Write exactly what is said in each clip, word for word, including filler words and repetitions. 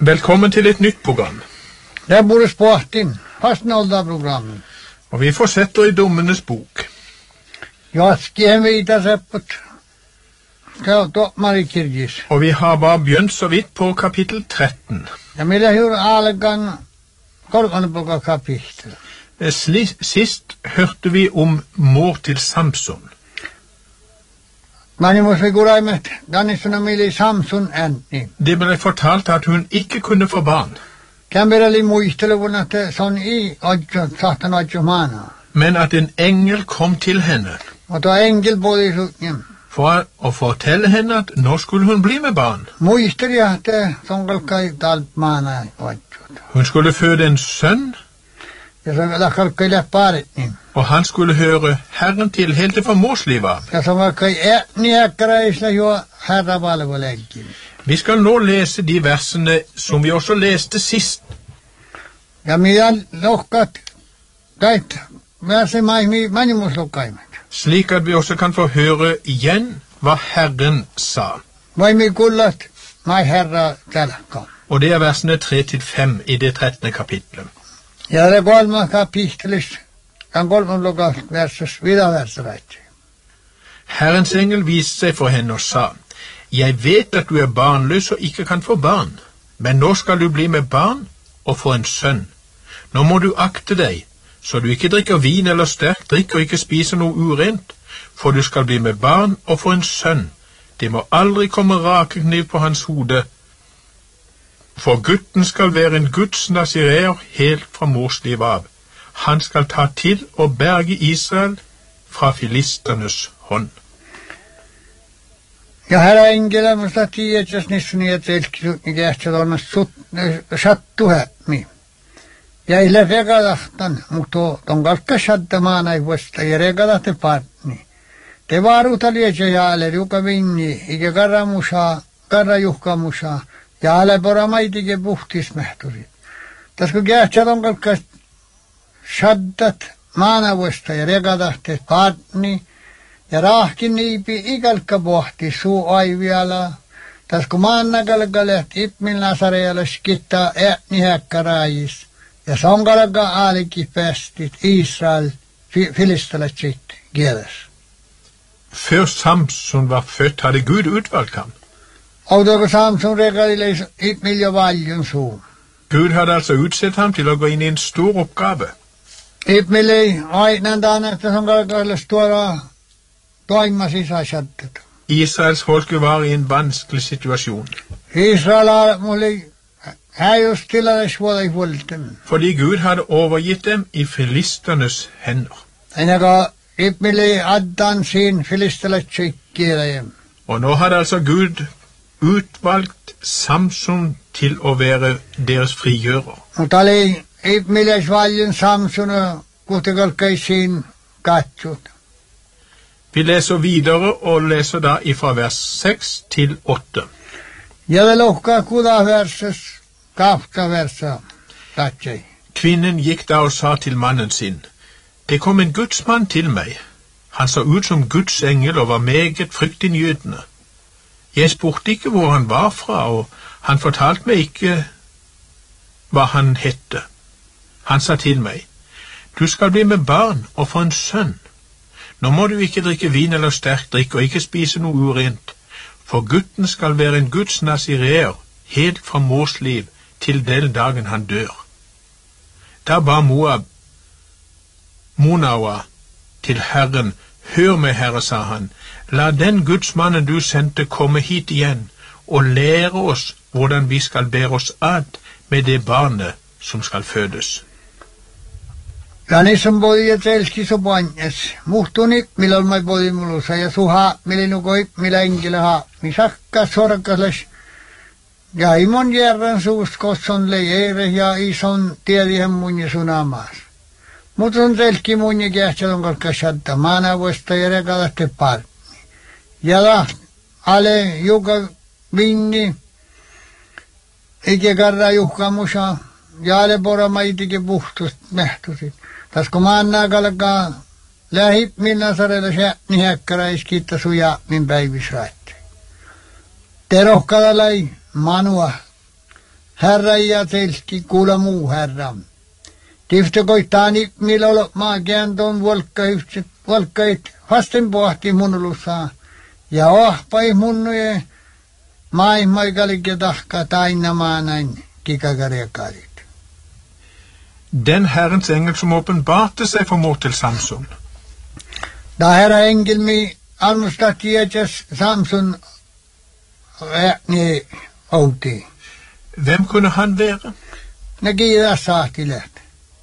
Velkommen til et nytt program. Det er både sporten, fastnålda-programmet. Og vi fortsetter i Dommenes bok. Jag skrev vidare seppet. Ska då Marie Kirgis. Og vi har bare begynt så vidt på kapittel tretten. Jag vill höra algan kolmande på kapitel. Sist hørte vi om mor til Samson. Men jeg må gå deg med denne som er i Samson enten. Det ble fortalt at hun ikke kunne få barn. Kan være litt mye at det er sånn i satan og mana. Men at en engel kom til henne. Og da engel både i slutten. For å fortelle henne at nå skulle hun bli med barn. Mye at det som kalka i dalt mana. Hun skulle føde en sønn. Ja, som da kalka i lepparet. Og han skulle høre Herren til helt fra morslivet av. Ja, som kalka i etni ekkara isla jo herra valgoleggen. Vi skal nå lese de versene som vi også leste sist. Ja, vi har lukket deit verset meg, vi mange må slukke i meg. Slik at vi også kan få høre igjen hva Herren sa. Hva vi gullet, meg herra telkom. Og det er versene tre til fem i det trettende kapitlet. Ja, det går med kapitlet, kan gå med lukket verset, videre verset, vet du. Herrens engel viste seg for henne og sa, «Jeg vet at du er barnløs og ikke kan få barn, men nå skal du bli med barn og få en sønn. Nå må du akte deg, så du ikke drikker vin eller sterk drikk og ikke spiser noe urent, for du skal bli med barn og få en sønn. Det må aldri komme rakekniv på hans hode, for gutten skal være en Guds nasirer helt fra morslivet av. Han skal ta til og berge Israel fra filisternes hånd.» Ja, herra engel, mä sitä tiedätkö niissä että selkki kähtsä on sattu hämmi. Ja ei regadahtan, mutta ton kalkka shattamaan ei vuosta ja regadahte partni. Te varuta lietsä jäälle joka vinni, ikä karra musaa, karra juhka musaa, jäälle poramaitike puhtis mehturit. Tässä kähtsä ton kalkka shattat maana vuosta ja regadahte partni, ja rahkin niipi ikalka pohti suu aiviala. Tässä kun maannakalkalet ipmin nasareella skittaa äänni häkkäräjis. Ja sonkalka aalikin pestit Israel filistelet sitt kieles. Før Samson var født, hadde Gud utvalgt ham. Og da Samson regalile ipmil jo valjen suu. Gud hadde altså utsett ham til å gå inn i en stor oppgave. Ipmil ei aina daana, että sonkalka stora toimas isäsattet. Israels folke var i en vanskelig situasjon. Israel har mulig häjus tilades vuoda i volten. Fordi Gud hadde overgitt dem i filisternes hender. Enneka ipmili addan sin filistelet tjekkirejem. Og nå hadde altså Gud utvalgt Samson til å være deres frigjører. Mutta oli ipmilis valjen Samson og kuhtekalkai sin katsut. Vi leser videre og leser da ifra vers seks til åtte. Ja det lukka kuda verses, kafta versa, tatsei. Kvinnen gikk da og sa til mannen sin, «Det kom en gudsmann til meg. Han så ut som Guds engel og var meget fryktinngytende. Jeg spurte ikke hvor han var fra, og han fortalte meg ikke hva han hette. Han sa til meg, «Du skal bli med barn og få en sønn. Nå må du ikke drikke vin eller sterk drikk og ikke spise noe urent, for gutten skal være en Guds nasirer helt fra mors liv til den dagen han dør.» Da ba Moab, Monawa, til Herren, «Hør meg, Herre», sa han, «la den gudsmannen du sendte komme hit igjen og lære oss hvordan vi skal bære oss ad med det barnet som skal fødes.» Ja niissä voi ja selskissä panjas. Muhtuni, milloin mä voi mulussa ja suha, milloin koi, millä enkilä haa. Mi sakka sorkasles. Ja imon järven suust kosson leijere ja ison tiedihän mun ja sunamaas. Mut on selski mun ja kähtsälon kalka shatta maana vuosta ja rekalaste parni. Ja la ale joka vinni. Ike karra juhka musa. Ja ale porama itike puhtust mehtusit. Tässä kun maannaa kalkaa lähip minä sarella se niin häkkäräis kiitta suja min päivisraatti. Terohkalla lai manua Herra ja telki kuula muu herra. Tifte koittaani milloin maagian tuon volkkayhtset, volkkait vasten pohti munulussa. Ja ohpai munnujen maailmaikalikin tahka taina maanain kikakarjakarit. Den Herrens engel som åpenbarte seg for mor til Samson. Da herra engel mi almusta tietäs Samson räkni outi. Hvem kunne han være? Ne kiidas saatilet.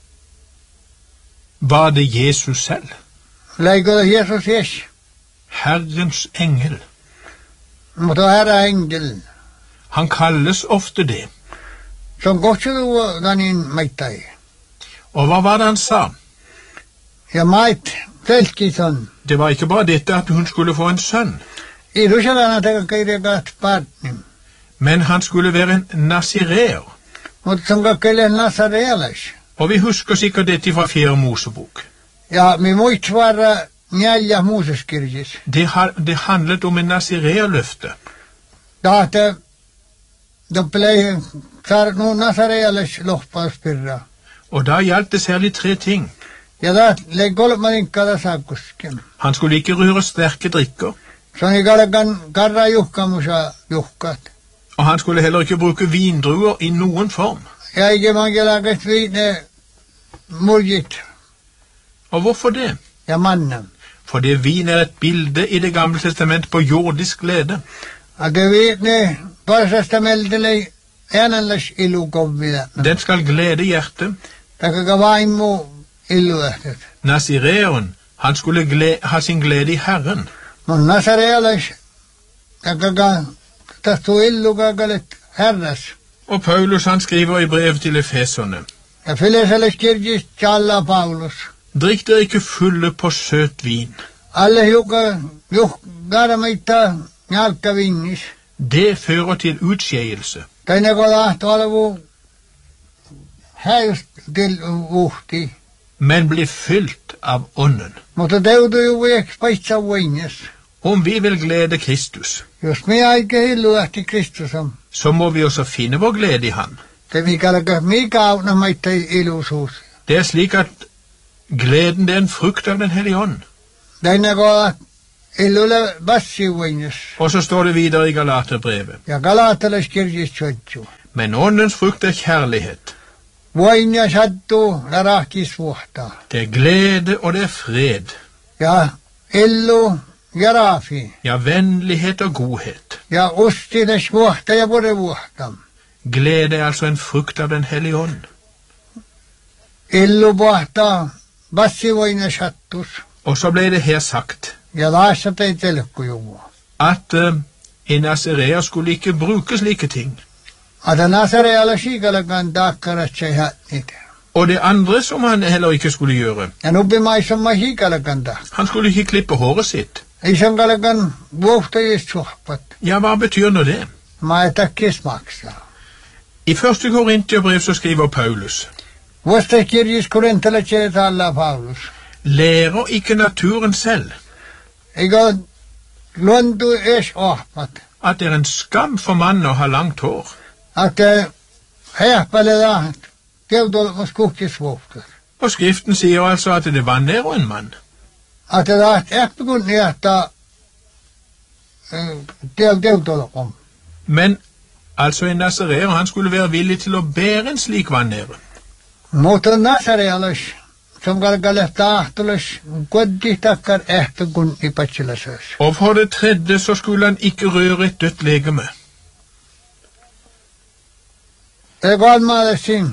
Var det Jesus selv? Leikoda Jesus jes. Herrens engel. Mutta herra engel. Han kalles ofte det. Som kutsutu ganin maittai. Og hva var det han sa? Ja mait telkison. Det var ikke bare dette at hun skulle få en sønn. I rusalana teka kirjakat partnim. Men han skulle være en nazireer. Mutta som kakkele nasarealas. Og vi husker sikkert dette fra fjerde Mosebok. Ja mi muist vara neljä Mooseskirjis. Det, det handlet om en nazireerløfte. Da te doppelei sar nu nasarealas lohpauspirra. Og da gjaldt det særlig tre ting. Ja da leggolmaninkada saakkusken. Han skulle ikke røre sterke drikker. Sånn kan karra juhkamusa juhkat. Og han skulle heller ikke bruke vindruer i noen form. Ja ikke mange laget vine murgit. Og hvorfor det? Ja mannen. Fordi vin er et bilde i Det gamle testament på jordisk glede. Ake vine parsestameltele enanlas ilukovvida. Den skal glede hjertet. Takaka vaimu iluehtet. Nazireeren, han skulle glede, ha sin glede i Herren. Mun nasarealas takaka tahtu illukakalet herras. Og Paulus han skriver i brev til Efeserne. Ja Fileseles kirjis tjalla Paulus. Drikk dere ikke fulle på søt vin. Alle jukka juhkaramaita njalka vinnis. Det fører til utskeielse. Teine koda tolvu häyst til uhti. Men blir fylt av ånden. Mutta teutu ju vieks paitsa voinnes. Om vi vil glede Kristus, Jos me aike hilluahti Kristusam. så må vi også finne vår glede i Han. Te mikalaka mika auna maita ilusuus. Det er slik at gleden det er en frukt av den hellige ånd. Teine koda illule bassi voinnes. Og så står det videre i Galaterbrevet. Ja Galatalas kirjis tjotju. Men åndens frukt er kjærlighet. Voinja sattu larahkis vuhta. Det er glede og det er fred. Ja illu ja rafi. Ja, vennlighet og godhet. Ja ustides vuhta ja pure vuhtam. Glede er altså en frukt av den hellige ånd. Illu vuhta bassi voinnes sattus. Og så ble det her sagt Ja laassa ei telkku juvu. at uh, en nazireer skulle ikke bruke slike ting. Ata nasareala sikalakan taakkaratsa hatnit. Og det andre som han heller ikke skulle gjøre. Ja nubbimaissamma sikalakan taak. Han skulle ikke klippe håret sitt. Isankalakan vuhtajis suhpat. Ja, hva betyr nå det? Ma ei takkis maksa. I første Korinterbrev så skriver Paulus: Vuostas kirjis korintala tjeetalla Paulus. Lærer ikke naturen selv Eikä luontu ees ohpat. at det er en skam for mannen å ha langt hår? Että heäppäletä teutolmas kuhtis vuhtas. Og Skriften sier altså at det vanærer en mann. Että taht eppikun niehtaa teutolkom. Men altså en nazireer, han skulle være villig til å bære en slik vanære. Mutta nasarealas, som kalkalet tahtolas, koddi takkar ehtikun i patsilasas. Og for det tredje så skulle han ikke røre et dødt legeme. Det kolmanneksin.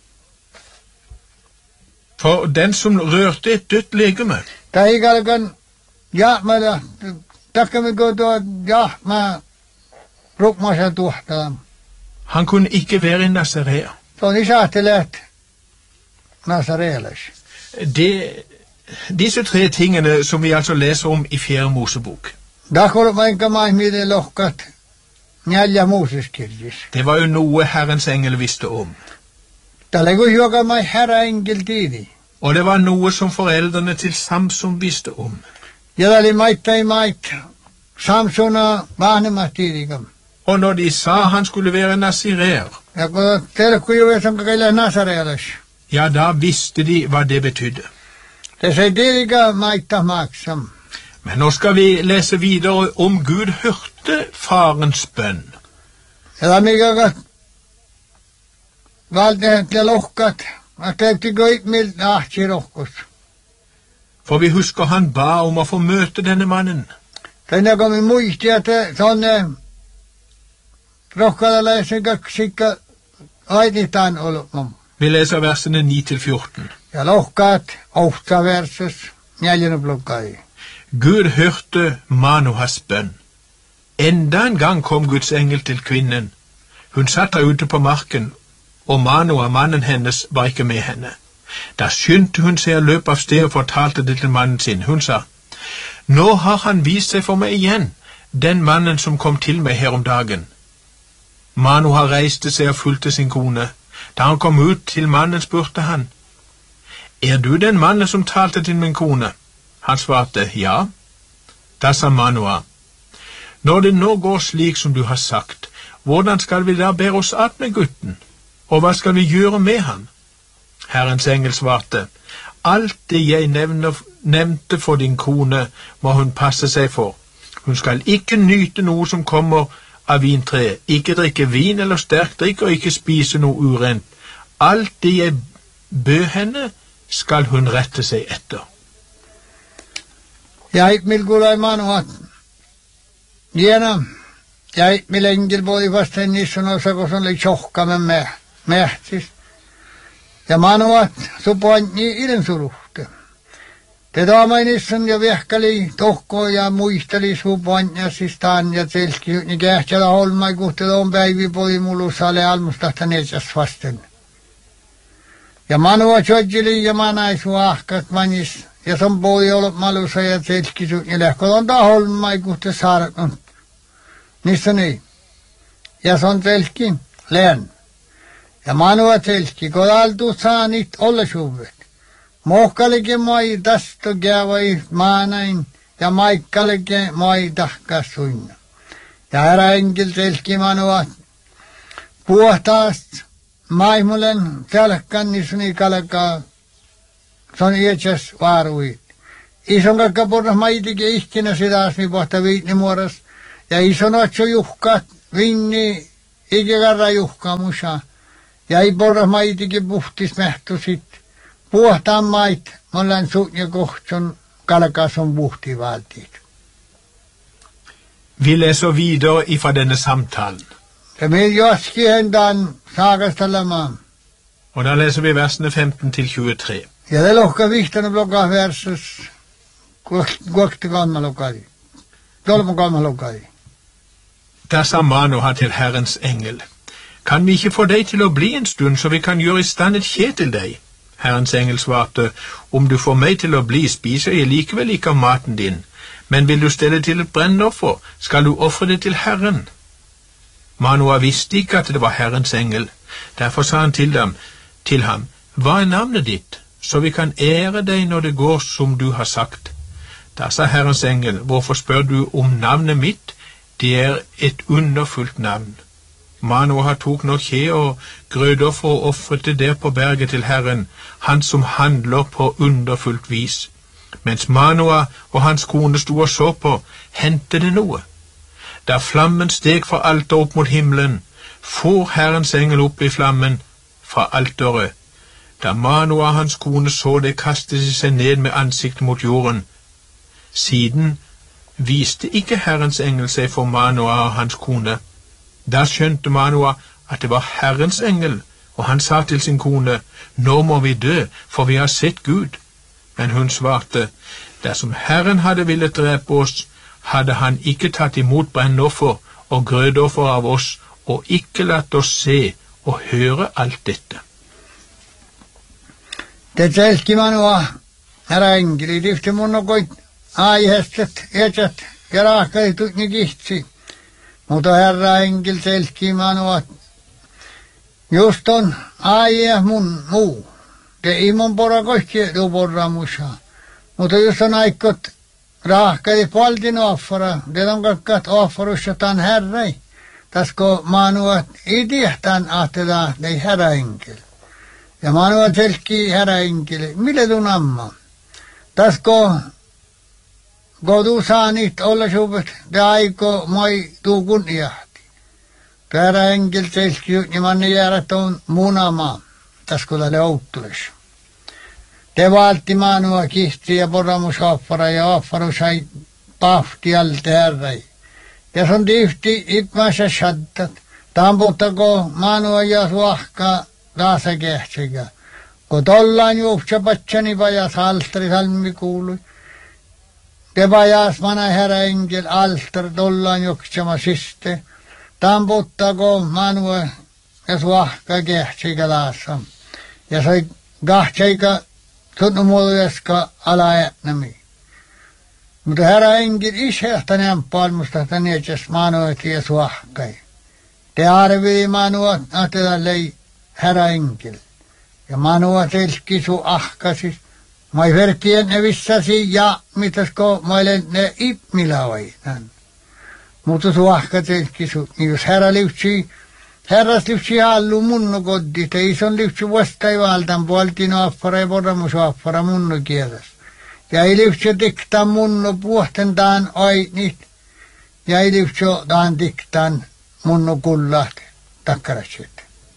For den som rørte et dødt legeme, Tai kalkan jahmada, takkami kotoa jahma rukmasa tuhtaa. han kunne ikke være en nazireer. Se on isähtelet nasarealas. Det, disse tre tingene som vi altså leser om i fjerde Mosebok, Dakol vaikka maihmiden lohkat neljä Mooseskirjis. det var jo noe Herrens engel visste om. Tällä kun joka mai herra engel tiidi. Og det var noe som foreldrene til Samson visste om. Ja tällä maittai mait Samsona vanhemmat tiidikam. Og når de sa han skulle være nazirer, Ja kun telkku juuri on kaikille Nasareelas. ja, da visste de hva det betydde. Det sai diriga maita maksam. Men nå skal vi lese videre om Gud hørte farens bønn. Ja mikä valde til lohkat. Mä täytyy goit mil ahti rohkos. For vi husker han ba om å få møte denne mannen. Tänne kun me muisti, että tonne rohkalaisen kaksikka aititaan ollut. Vi leser versene ni til fjorten. Ja lohkaat åtta versus neljänne blokkai. Gud hørte Manoas bønn. Enda en gang kom Guds engel til kvinnen. Hun satt der ute på marken, og Manoa, mannen hennes, var ikke med henne. Da skyndte hun seg å løpe av sted og fortalte det til mannen sin. Hun sa, «Nå har han vist seg for meg igjen, den mannen som kom til meg her om dagen.» Manoa reiste seg og fulgte sin kone. Da han kom ut til mannen, spurte han, «Er du den mannen som talte til min kone?» Han svarte, «Ja.» Da sa Manoa, «Når det nå går slik som du har sagt, hvordan skal vi da bære oss at med gutten? Og hva skal vi gjøre med han?» Herrens engel svarte, «Alt det jeg nevner, nevnte for din kone, må hun passe seg for. Hun skal ikke nyte noe som kommer av vintreet, ikke drikke vin eller sterk drikk, og ikke spise noe urent. Alt det jeg bød henne, skal hun rette seg etter.» Jeg vil gå deg Manoa. Gjerne. Jeg vil engel både fast en nissen og så går sånn litt tjokka med meg. Mähtis. Ja Manoa så pani ilin suruhte. Te daamainissen ja vehkali tohko ja muisteli supanja sistaan ja selki ni kähtjällä holmai kuhte on päivi poli mulusale almustahta neljäs vasten. Ja Manoa tjodjili ja manaisu ahkat manis ja son poli ollut malusa ja selki ja lehkolon ta holmai kuhte saarkon. Nissä niin. Ja son selki lään. Ja Manoa telki, kun altu saa niitä ollesuuvet. Mohkalikin moi tästä käyvai maanain, ja maikkalikin moi tahkasuinna. Ja herra engel telki Manoa puhtaast maimulen telkkan nisuni kalkaa, son iätsäs vaaruit. Ison kakka porras maitikin ihkinä sidaas mi pohta viitni muoras, ja ison otso juhkat vinni ikikarra juhkaa musaa. Ja ei porras maitikin puhtis mähtu sit. Puhtaan mait, mollan suut ja kohtson kalkas on puhti valtiit. Vi leser videre ifra denne samtalen. Ja meil joski hendan saagastelemaan. Og da leser vi versene femten til tjuetre. Ja det lohka vihtana blokka versus kuokti kammalokari. Tolma kammalokari. Da sa Manoa til Herrens engel, «Kan vi ikke få deg til å bli en stund, så vi kan gjøre i stand et kje til deg?» Herrens engel svarte, «Om du får meg til å bli, spiser jeg likevel ikke av maten din. Men vil du stelle til et brennoffer, skal du offre det til Herren.» Manoa visste ikke at det var Herrens engel. Derfor sa han til dem, til ham, «Hva er navnet ditt, så vi kan ære deg når det går som du har sagt?» Da sa Herrens engel, «Hvorfor spør du om navnet mitt? Det er et underfullt navn.» Manoa tok nå kje og grøder for å offre det der på berget til Herren, han som handler på underfullt vis. Mens Manoa og hans kone sto og så på, hendte det noe. Da flammen steg fra alteret opp mot himmelen, for Herrens engel opp i flammen fra alteret. Da Manoa og hans kone så det, kastet de seg ned med ansikt mot jorden. Siden viste ikke Herrens engel seg for Manoa og hans kone. Da skjønte Manoa at det var Herrens engel, og han sa til sin kone, «Nå må vi dø, for vi har sett Gud.» Men hun svarte, «Dersom Herren hadde villet drepe oss, hadde han ikke tatt imot brennoffer og grødoffer av oss, og ikke latt oss se og høre alt dette.» Det selki Manoa, herra engeli, tifti mun on koit aihestet, etsät ja raakali tutni kihtsi. Mutta herra engel selki Manoa, just on aie mun muu. Te imon pora kohki du porra musa. Mutta just on aikot raakali paltin offara, te on kakkat offarussa tan herrai. Tasko manuat idihtan ahtela ei häräenkel. Ja manuat selki häräenkel. Mille tun amma? Tasko godu saanit olla suvet de aiko moi tuu kunniahti. Häräenkel selki niin manni jäädä tuon munama. Tasko tälle outtules. Te valti manua kihti ja poramusaffara ja affaru sai pahti alta herrai. Ja se on tihti ipmässä shaddat. Tamputtako manua ja suahkaa taasa kehtsika. Kun tollaan juoksa patsani vajas altari salmi kuului. Te vajas mana herra engel altari tollaan juoksama siste. Tamputtako manua ja suahkaa kehtsika taasa. Ja sai kahtseika tunnu muodojaska alaetnami. Mutta herra engel isä tänään palmusta tänne jäs manuat ja suahkai. Te arvii manuat ahtela lei herra engel. Ja manuat elski su ahkasis. Mai verkien ne vissasi ja mitasko maille ne ipmilavai. Mutta suahkat elski su. Niin jos herra liutsi, herras liutsi hallu munnu koddi. Te ison liutsi vastaivaltan puoltiin affara ja poramusu affara munnu kielas. Ja ei liutsi dikta munnu puhtentaan ainit. Ja ei liutsi taan diktaan munnu kullat takkarasset.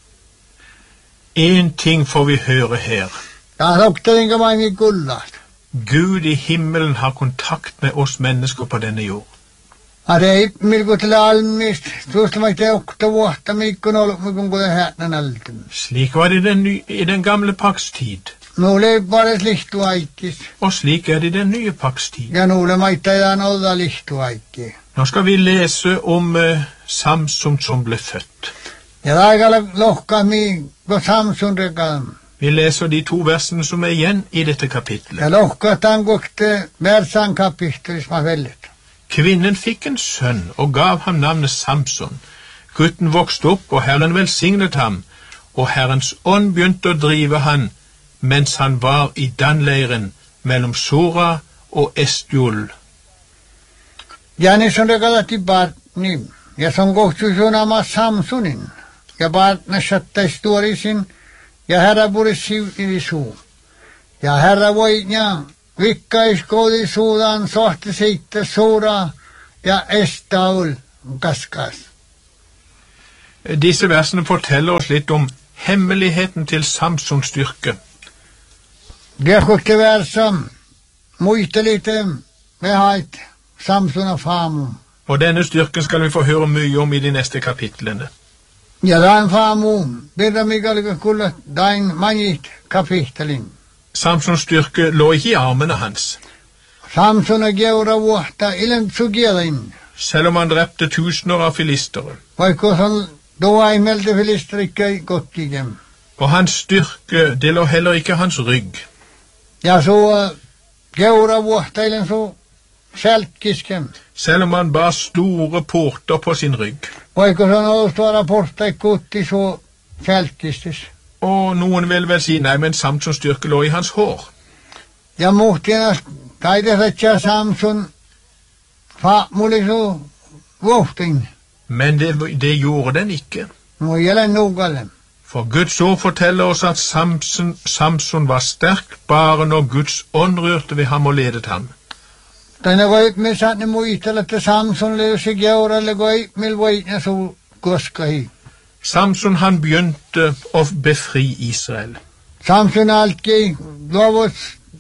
En ting får vi høre her. Ja, doktoringa mai kullat. Gud i himmelen har kontakt med oss mennesker på denne jord. Ja, det ei milkutele almist. Tuosta mai te okta vuotta mikkun ollut mikun kuten hätnän altum. Slik var det i den, ny, i den gamle pakts tid. Nuule pares lihtu aikis. Og slik er det i den nye pakts tid. Ja nuule maittajaan olla lihtu aikki. Nå skal vi lese om uh, Samson som ble født. Ja taikalla lohkaa mi, kun Samson rekam. Vi leser de to versene som er igjen i dette kapitlet. Ja lohkaa tan kokte versan kapittelis ma vellet. Kvinnen fikk en sønn og gav ham navnet Samson. Gutten vokste opp, og Herren velsignet ham, og Herrens ånd begynte å drive han, mens han var i Dan-leiren mellom Sora og Estjol. Ja ne son rekalati bartni, ja son kohtusunama Samsonin, ja bartna shatta istorisin, ja herra purisi suu. Ja herra voinya vikkaiskoodi suudan sohti siitä Sora ja Estaul kaskas. Disse versene forteller oss litt om hemmeligheten til Samsons styrke. Det kutte versa muista lite med hait Samson og famu. Og denne styrken skal vi få høre mye om i de neste kapitlene. Ja dan famu, bedra mikalika kulla dain manit kapittelin. Samsons styrke lå ikke i armene hans. Samson og geura vuotta ilen sugielin. Selv om han drepte tusener av filistere. Vaikka han doa imelte filistrikkai kottigem. Og hans styrke, det lå heller ikke hans rygg. Ja så geura vuotta ilen så selkkiskem. Selv om han bar store porter på sin rygg. Vaikka han olstuara porta kotti så selkkistis. Og noen vil vel si, nei, men Samsons styrke lå i hans hår. Ja muhtina taidesatja Samson fa muli så vuohtin. Men det, det gjorde den ikke. No jelen nugalem. For Guds ord forteller oss at Samson, Samson var sterk bare når Guds ånd rørte ved ham og ledet ham. Tänne voi me saanne muistella, että Samson löysi geuralle voi mil voi så koskahi. Samson han begynte å befri Israel. Samson alki lovos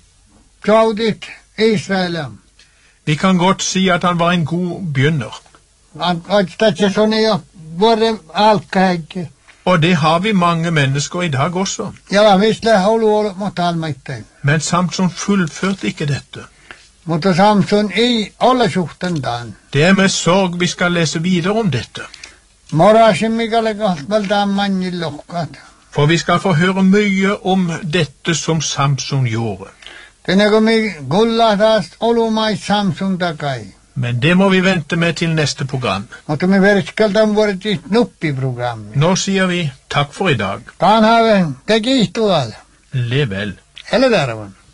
klaudit Israel. Vi kan godt si at han var en god begynner. Han atstatse sånne jo vore alkahegge. Og det har vi mange mennesker i dag også. Ja, visle haulu mot almaittain. Men Samson fullførte ikke dette. Mutta Samson ei ole suhtentaan. Det er med sorg vi skal lese videre om dette. Morasin mikäli kahtvaltaan mannin lohkat. For vi skal få høre mye om dette som Samson gjorde. Tänne kun mi kullatas olumais Samson takai. Men det må vi vente med til neste program. Mutta me verskeltaan vuodet nuppiprogrammi. Nå sier vi takk for i dag. Taan haven te kiihtuval. Lev vel. Eller dervan.